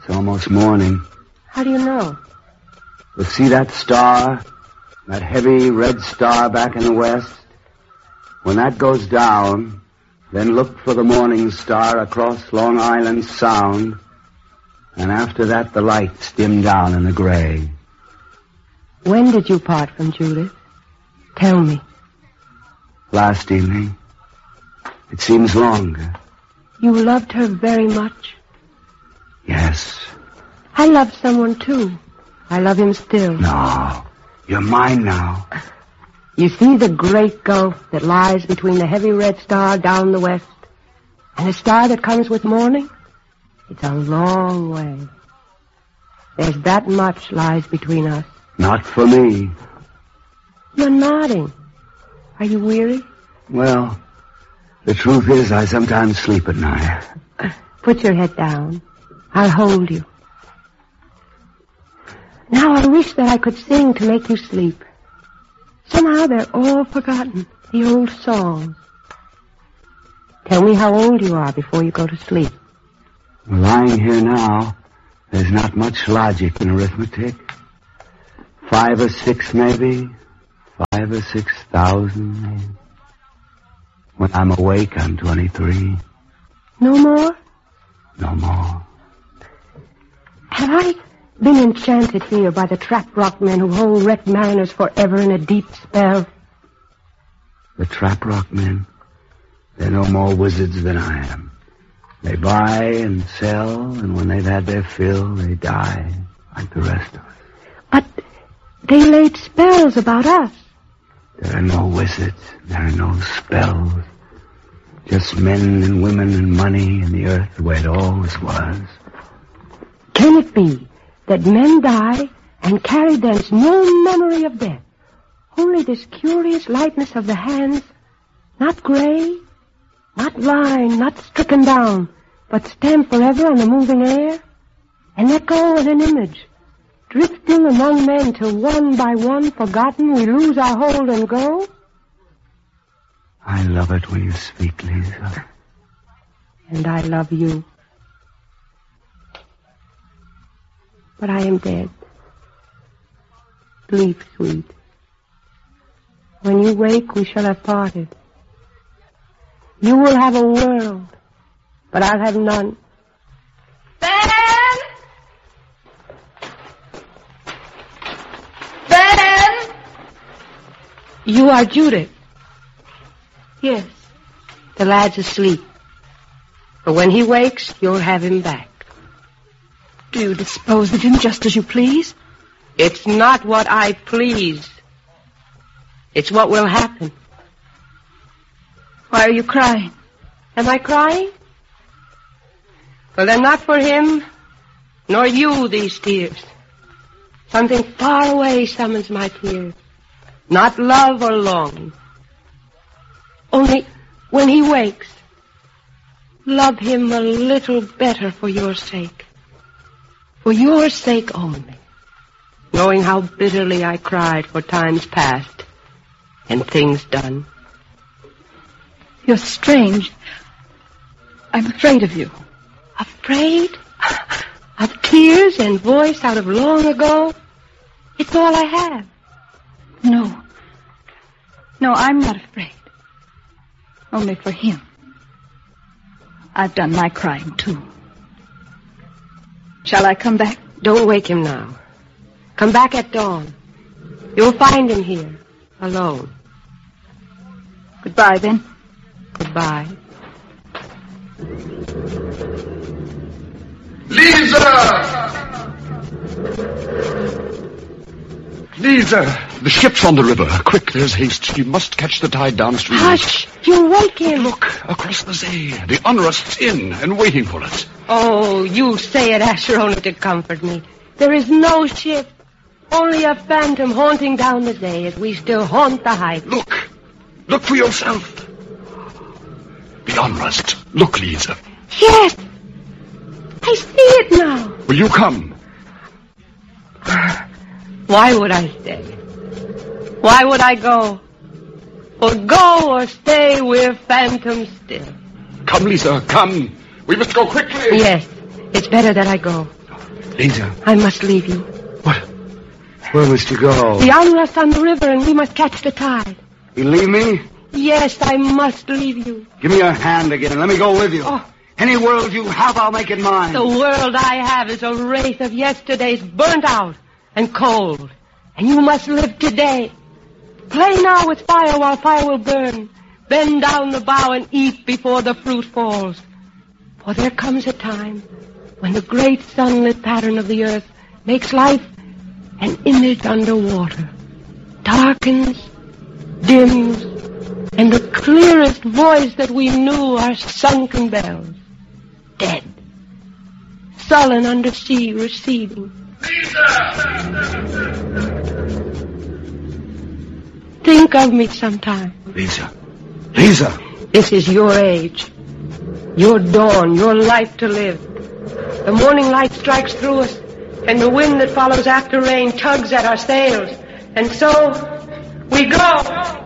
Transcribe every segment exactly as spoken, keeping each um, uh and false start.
It's almost morning. How do you know? You see that star? That heavy red star back in the west? When that goes down, then look for the morning star across Long Island Sound. And after that, the lights dim down in the gray. When did you part from Judith? Tell me. Last evening. It seems longer. You loved her very much? Yes. I loved someone, too. I love him still. No. You're mine now. You see the great gulf that lies between the heavy red star down the west and the star that comes with morning? It's a long way. There's that much lies between us. Not for me. You're nodding. Are you weary? Well, the truth is I sometimes sleep at night. Put your head down. I'll hold you. Now I wish that I could sing to make you sleep. Somehow they're all forgotten, the old songs. Tell me how old you are before you go to sleep. Lying here now, there's not much logic in arithmetic. Five or six, maybe. Five or six thousand, maybe. When I'm awake, I'm twenty-three. No more? No more. Have I been enchanted here by the trap rock men who hold wrecked mariners forever in a deep spell? The trap rock men? They're no more wizards than I am. They buy and sell, and when they've had their fill, they die, like the rest of us. But they laid spells about us. There are no wizards. There are no spells. Just men and women and money and the earth the way it always was. Can it be that men die and carry thence no memory of death? Only this curious lightness of the hands, not gray, not lying, not stricken down, but stand forever on the moving air? An echo and an image, drifting among men till one by one, forgotten, we lose our hold and go? I love it when you speak, Lisa. And I love you. But I am dead. Sleep, sweet. When you wake, we shall have parted. You will have a world, but I'll have none. Ben! Ben! You are Judith. Yes. The lad's asleep. But when he wakes, you'll have him back. Do you dispose of him just as you please? It's not what I please. It's what will happen. Why are you crying? Am I crying? Well, they're not for him, nor you, these tears. Something far away summons my tears. Not love or longing. Only when he wakes, love him a little better for your sake. For your sake only. Knowing how bitterly I cried for times past and things done. You're strange. I'm afraid of you. Afraid? Of tears and voice out of long ago? It's all I have. No. No, I'm not afraid. Only for him. I've done my crying, too. Shall I come back? Don't wake him now. Come back at dawn. You'll find him here, alone. Goodbye, then. Goodbye. Lisa! Lisa! The ship's on the river. Quick, there's haste. You must catch the tide downstream. Hush! You'll wake him. Look, across the sea. The Unrust's in and waiting for us. Oh, you say it, Asher, only to comfort me. There is no ship. Only a phantom haunting down the day as we still haunt the heights. Look. Look for yourself. The Unrust. Look, Lisa. Yes. I see it now. Will you come? Why would I stay? Why would I go? Or go or stay, we're phantoms still. Come, Lisa, come. We must go quickly. Yes, it's better that I go. Lisa. I must leave you. What? Where must you go? The onrush on the river, and we must catch the tide. You leave me? Yes, I must leave you. Give me your hand again. Let me go with you. Oh. Any world you have, I'll make it mine. The world I have is a wraith of yesterday's burnt out and cold. And you must live today. Play now with fire while fire will burn. Bend down the bough and eat before the fruit falls. For there comes a time when the great sunlit pattern of the earth makes life an image underwater, darkens, dims, and the clearest voice that we knew are sunken bells, dead, sullen under sea receding. Think of me sometime. Lisa. Lisa. This is your age, your dawn, your life to live. The morning light strikes through us, and the wind that follows after rain tugs at our sails. And so, we go.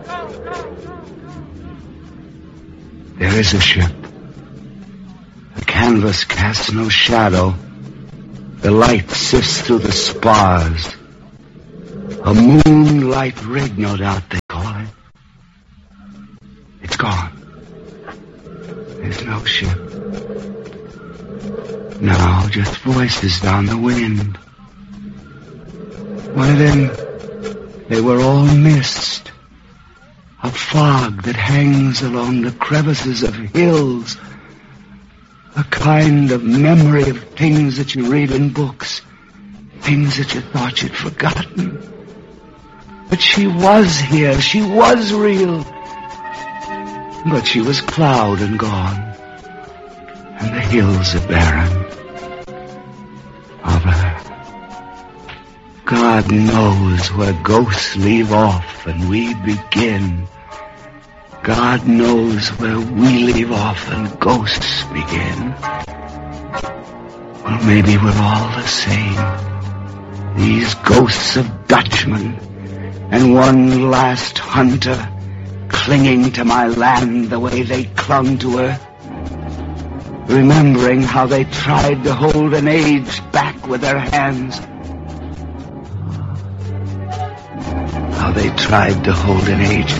There is a ship. The canvas casts no shadow. The light sifts through the spars. A moonlight rig, no doubt they call it. It's gone. There's no ship. Now, just voices down the wind. One of them, they were all mist. A fog that hangs along the crevices of hills. A kind of memory of things that you read in books. Things that you thought you'd forgotten. But she was here. She was real. But she was cloud and gone. And the hills are barren of her. God knows where ghosts leave off and we begin. God knows where we leave off and ghosts begin. Well, maybe we're all the same. These ghosts of Dutchmen and one last hunter clinging to my land the way they clung to her. Remembering how they tried to hold an age back with their hands. How they tried to hold an age